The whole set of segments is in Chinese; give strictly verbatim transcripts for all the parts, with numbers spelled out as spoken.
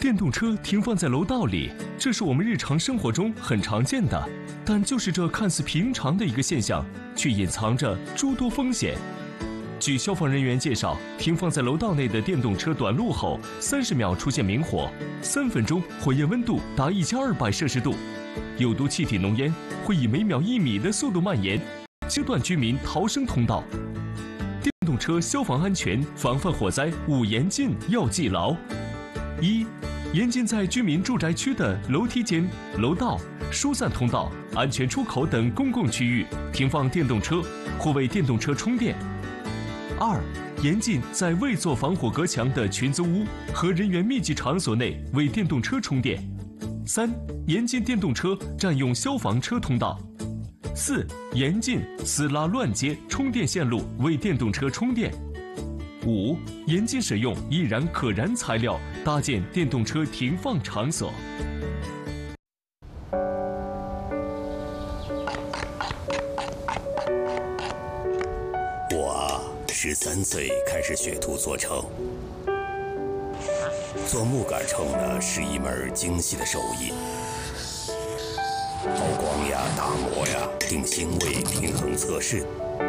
电动车停放在楼道里，这是我们日常生活中很常见的，但就是这看似平常的一个现象，却隐藏着诸多风险。据消防人员介绍，停放在楼道内的电动车短路后，三十秒出现明火，三分钟火焰温度达一千二百摄氏度，有毒气体浓烟会以每秒一米的速度蔓延，切断居民逃生通道。电动车消防安全防范火灾五严禁要记牢：一、严禁在居民住宅区的楼梯间、楼道、疏散通道、安全出口等公共区域停放电动车或为电动车充电。二、严禁在未做防火隔墙的群租屋和人员密集场所内为电动车充电。三、严禁电动车占用消防车通道。四、严禁私拉乱接充电线路为电动车充电。五、严禁使用易燃可燃材料搭建电动车停放场所。 我十三岁开始学徒做秤，做木杆秤呢是一门精细的手艺，抛光呀、打磨呀、定星位、平衡测试。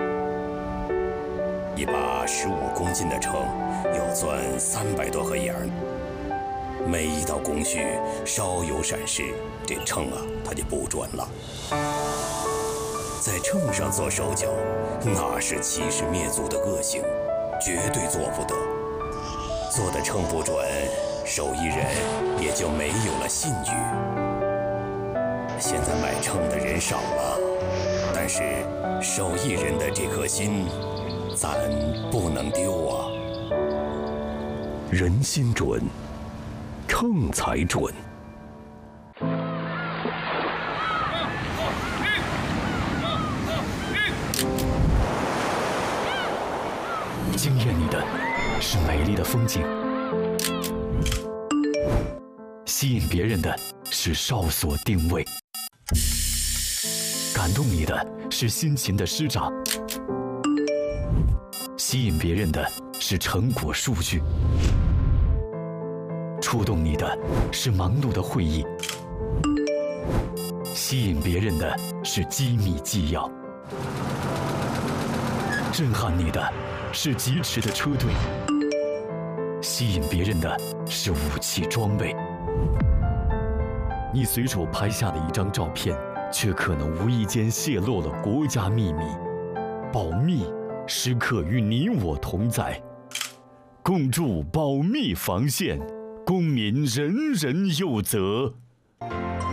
一把十五公斤的秤要钻三百多个眼儿，每一道工序稍有闪失，这秤啊它就不准了。在秤上做手脚，那是欺师灭祖的恶行，绝对做不得。做的秤不准，手艺人也就没有了信誉。现在买秤的人少了，但是手艺人的这颗心，咱不能丢啊！人心准，秤才准。 惊艳你的是美丽的风景，吸引别人的是哨所定位，感动你的是辛勤的施展，吸引别人的是成果数据，触动你的是忙碌的会议，吸引别人的是机密纪要，震撼你的是疾驰的车队，吸引别人的是武器装备。你随手拍下的一张照片，却可能无意间泄露了国家秘密。保密时刻与你我同在，共筑保密防线，公民人人有责。